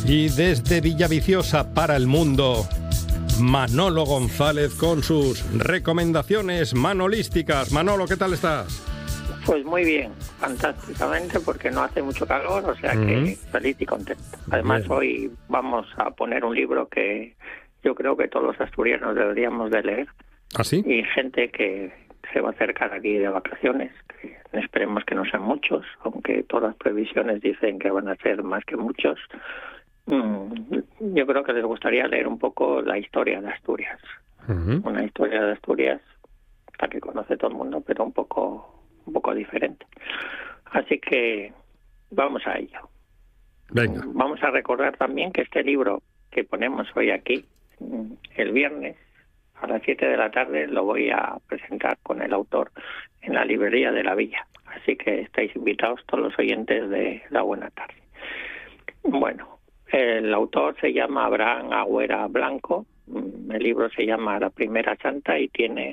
Y desde Villaviciosa para el mundo, Manolo González con sus recomendaciones manolísticas. Manolo, ¿qué tal estás? Pues muy bien, fantásticamente, porque no hace mucho calor, o sea que feliz y contento. Además, bien, hoy vamos a poner un libro que yo creo que todos los asturianos deberíamos de leer. ¿Ah, sí? Y gente que se va a acercar aquí de vacaciones, que esperemos que no sean muchos, aunque todas las previsiones dicen que van a ser más que muchos. Yo creo que les gustaría leer un poco la historia de Asturias. Una historia de Asturias, la que conoce todo el mundo, pero un poco diferente. Así que vamos a ello. Venga. Vamos a recordar también que este libro que ponemos hoy aquí, el viernes, a las 7 de la tarde, lo voy a presentar con el autor en la librería de la Villa. Así que estáis invitados todos los oyentes de La Buena Tarde. Bueno, el autor se llama Abraham Agüera Blanco. El libro se llama La Primera Santa y tiene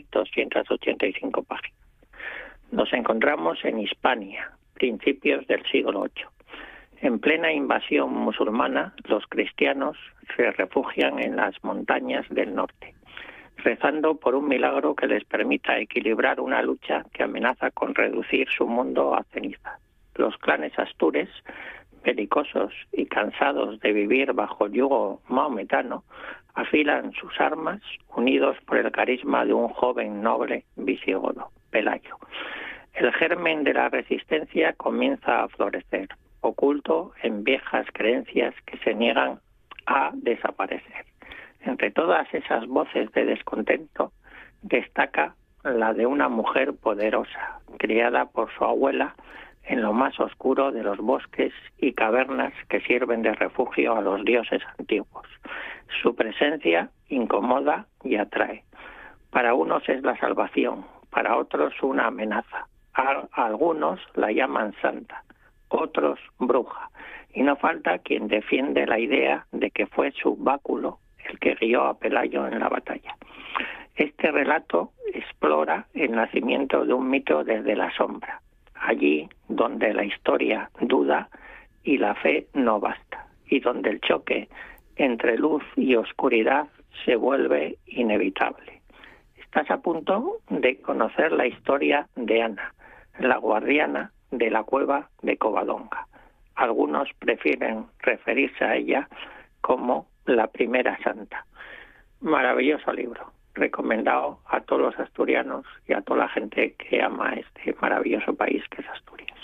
285 páginas. Nos encontramos en Hispania, principios del siglo VIII. En plena invasión musulmana, los cristianos se refugian en las montañas del norte, rezando por un milagro que les permita equilibrar una lucha que amenaza con reducir su mundo a ceniza. Los clanes astures, belicosos y cansados de vivir bajo el yugo maometano, afilan sus armas, unidos por el carisma de un joven noble visigodo, Pelayo. El germen de la resistencia comienza a florecer, oculto en viejas creencias que se niegan a desaparecer. Entre todas esas voces de descontento, destaca la de una mujer poderosa, criada por su abuela en lo más oscuro de los bosques y cavernas que sirven de refugio a los dioses antiguos. Su presencia incomoda y atrae. Para unos es la salvación, para otros una amenaza. Algunos la llaman santa, otros bruja. Y no falta quien defiende la idea de que fue su báculo el que guió a Pelayo en la batalla. Este relato explora el nacimiento de un mito desde la sombra, allí donde la historia duda y la fe no basta, y donde el choque entre luz y oscuridad se vuelve inevitable. Estás a punto de conocer la historia de Ana, la guardiana de la cueva de Covadonga. Algunos prefieren referirse a ella como la primera santa. Maravilloso libro, recomendado a todos los asturianos y a toda la gente que ama este maravilloso país que es Asturias.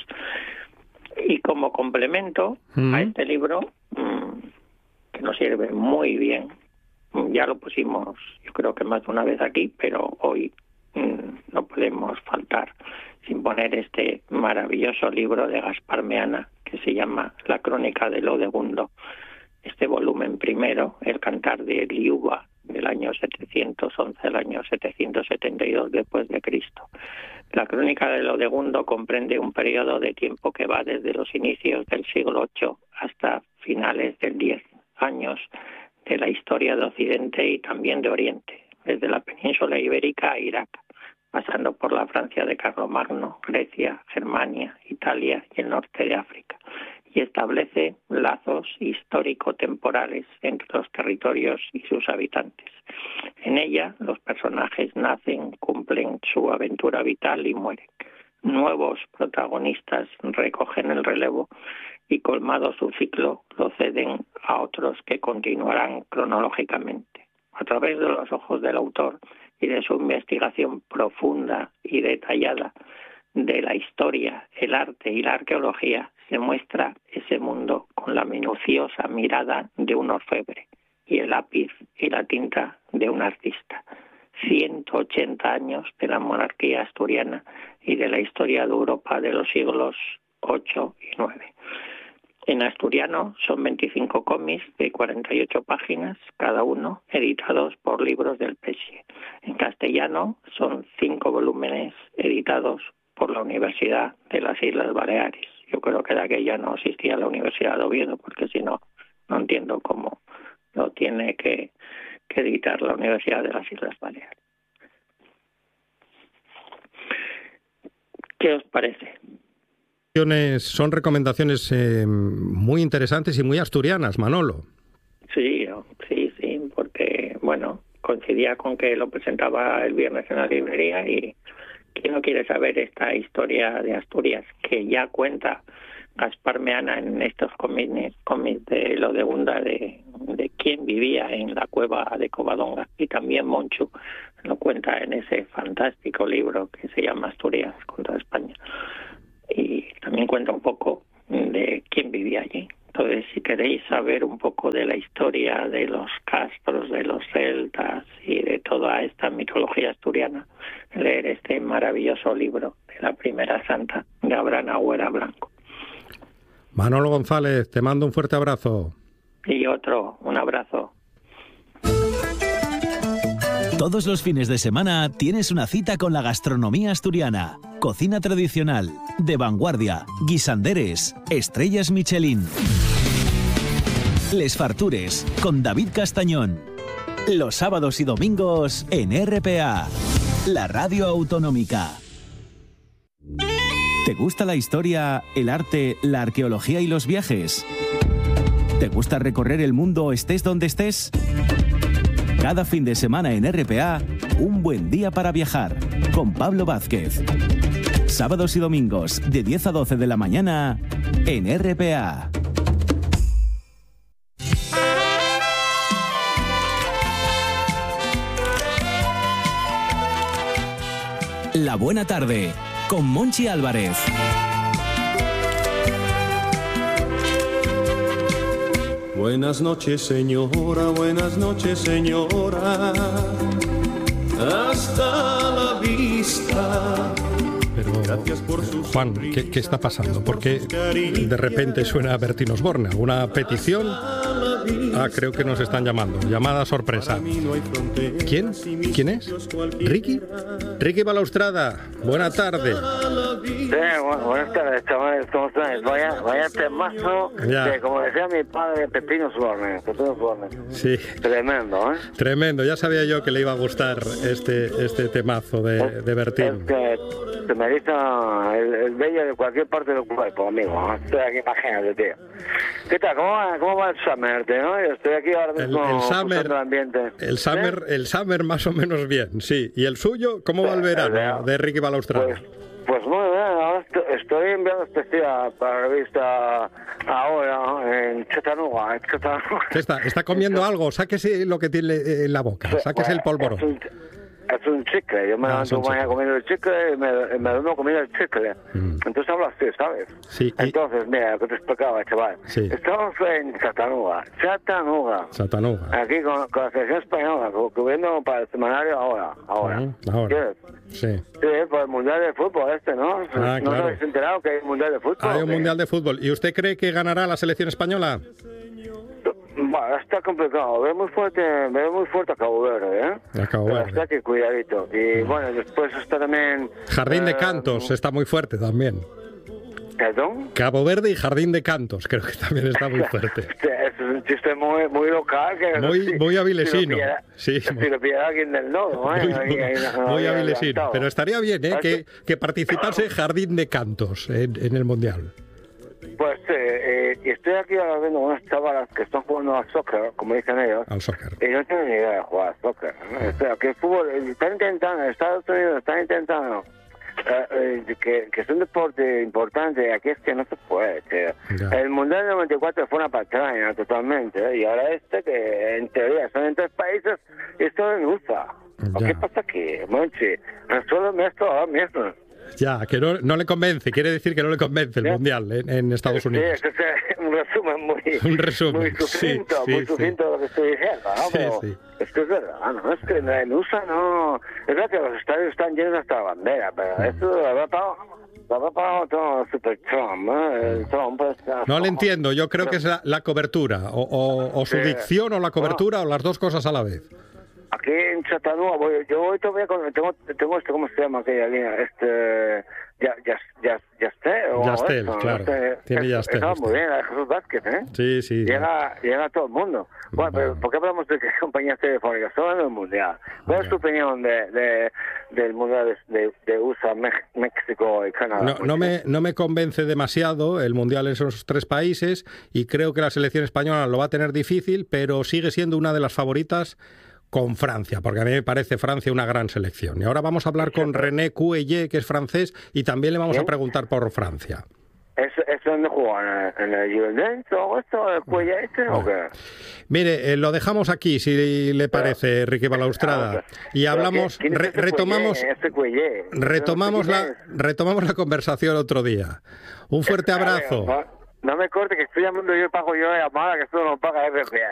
Y como complemento a este libro, que nos sirve muy bien, ya lo pusimos yo creo que más de una vez aquí, pero hoy no podemos faltar sin poner este maravilloso libro de Gaspar Meana que se llama La Crónica de Lodegundo. Este volumen primero, El Cantar de Liuba, del año 711 al año 772 después de Cristo. La Crónica de Lodegundo comprende un periodo de tiempo que va desde los inicios del siglo VIII hasta finales del X, años de la historia de Occidente y también de Oriente, desde la península ibérica a Irak, pasando por la Francia de Carlomagno, Grecia, Germania, Italia y el norte de África, y establece lazos histórico-temporales entre los territorios y sus habitantes. En ella, los personajes nacen, cumplen su aventura vital y mueren. Nuevos protagonistas recogen el relevo y, colmado su ciclo, lo ceden a otros que continuarán cronológicamente. A través de los ojos del autor y de su investigación profunda y detallada de la historia, el arte y la arqueología, se muestra ese mundo con la minuciosa mirada de un orfebre y el lápiz y la tinta de un artista. 180 años de la monarquía asturiana y de la historia de Europa de los siglos VIII y IX. En asturiano son 25 cómics de 48 páginas, cada uno editados por Libros del Pesce. En castellano son 5 volúmenes editados por la Universidad de las Islas Baleares. Yo creo que de aquella no existía la Universidad de Oviedo, porque si no, no entiendo cómo lo tiene que editar la Universidad de las Islas Baleares. ¿Qué os parece? Son recomendaciones muy interesantes y muy asturianas, Manolo. Sí, porque, bueno, coincidía con que lo presentaba el viernes en la librería y ¿quién no quiere saber esta historia de Asturias que ya cuenta Gaspar Meana en estos cómics de lo de Unda, de quién vivía en la cueva de Covadonga, y también Monchu lo cuenta en ese fantástico libro que se llama Asturias contra España, y también cuenta un poco de quién vivía allí. Entonces, si queréis saber un poco de la historia de los castros, de los celtas y de toda esta mitología asturiana, leer este maravilloso libro de la primera santa de Abraham Agüera Blanco. Manolo González, te mando un fuerte abrazo. Y un abrazo. Todos los fines de semana tienes una cita con la gastronomía asturiana. Cocina tradicional, de vanguardia, guisanderes, estrellas Michelin. Les Fartures, con David Castañón. Los sábados y domingos en RPA, la radio autonómica. ¿Te gusta la historia, el arte, la arqueología y los viajes? ¿Te gusta recorrer el mundo estés donde estés? Cada fin de semana en RPA, un buen día para viajar, con Pablo Vázquez. Sábados y domingos, de 10 a 12 de la mañana, en RPA. La buena tarde, con Monchi Álvarez. Buenas noches, señora, buenas noches, señora. Hasta la vista. Pero, Juan, ¿qué está pasando? ¿Por qué de repente suena Bertín Osborne? ¿Alguna petición? Creo que nos están llamando. Llamada sorpresa. ¿Quién? ¿Quién es? ¿Ricky? Ricky Balaustrada. Buena tarde. Buenas tardes, chavales. ¿Cómo estáis? Vaya temazo de, como decía mi padre, Pepino Osborne. Sí. Tremendo, ¿eh? Tremendo. Ya sabía yo que le iba a gustar este temazo de Bertín. Es que se me eriza el vello de cualquier parte del cuerpo, amigo. Estoy aquí, imagínate, tío. ¿Qué tal? ¿Cómo va el Summer, tío? Yo estoy aquí ahora mismo el Summer, el ambiente. El Summer más o menos bien, sí. ¿Y el suyo? ¿Cómo va el verano de Ricky Balaustrada? Pues muy bien, ahora estoy enviando especial para la revista Ahora en Chattanooga. ¿Qué está comiendo algo? Sáquese lo que tiene en la boca, sáquese el polvorón. Es un chicle, yo me levanto mañana comiendo el chicle y me duermo comiendo el chicle. Entonces hablo así, ¿sabes? Sí. Entonces, mira, lo que te explicaba, chaval. Sí. Estamos en Chattanooga. Aquí con la selección española, cubriendo para el semanario Ahora. Ahora. Sí. Sí, por el Mundial de Fútbol ¿no? ¿No claro. os habéis enterado que hay un Mundial de Fútbol? Hay un Mundial de Fútbol. ¿Y usted cree que ganará la selección española? Bueno, está complicado. Veo muy fuerte a Cabo Verde, ¿eh? A Cabo Verde. Está aquí, cuidadito. Y bueno, después está también... Jardín de Cantos está muy fuerte también. ¿Perdón? Cabo Verde y Jardín de Cantos, creo que también está muy fuerte. Es un chiste muy local. Muy avilesino. Si lo pillara alguien del nodo, muy avilesino. Pero estaría bien, que participase Jardín de Cantos en el Mundial. Pues estoy aquí ahora viendo unas chavalas que están jugando al soccer, como dicen ellos. Al soccer. Y no tienen ni idea de jugar al soccer. O sea, que el fútbol están intentando, Estados Unidos están intentando que es un deporte importante. Aquí es que no se puede, tío. El Mundial del 94 fue una patraña totalmente, y ahora que en teoría son en 3 países y esto en USA. ¿Qué pasa aquí, Monchi? Resuélveme esto ahora mismo. Ya, que no le convence, quiere decir que no le convence el Mundial en Estados Unidos. Sí, es un resumen muy sucinto, muy sucinto de lo que estoy diciendo, ¿no? Pero es que es verdad, ¿no? Es que en USA no... Es verdad que los estadios están llenos hasta la bandera, pero esto lo habrá pagado todo Super Trump, ¿no? El Trump, pues, no le entiendo, yo creo que es la cobertura, o su dicción o la cobertura, o las dos cosas a la vez. aquí en Chattanooga, yo voy todavía tengo esto, ¿cómo se llama aquella línea? Yastel, claro. Tiene Yastel. Está muy bien, la de Jesús Vázquez, ¿eh? Sí. Llega a todo el mundo. Bueno, pero ¿por qué hablamos de compañías telefónicas? Solo en el mundial. ¿Cuál es tu opinión del mundial de USA, México y Canadá? No me convence demasiado el mundial en esos 3 países y creo que la selección española lo va a tener difícil, pero sigue siendo una de las favoritas con Francia, porque a mí me parece Francia una gran selección. Y ahora vamos a hablar con René Cuéllar, que es francés, y también le vamos a preguntar por Francia. ¿Eso dónde juega? ¿En el Juventus o esto? ¿El Cuéllar o qué? Mire, lo dejamos aquí, si le parece, Enrique Balaustrada. Y hablamos, retomamos la conversación otro día. Un fuerte abrazo. No me corte, que estoy llamando yo, pago yo la llamada, que esto no paga RPA.